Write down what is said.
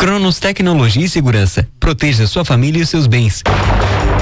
Cronos Tecnologia e Segurança. Proteja sua família e os seus bens.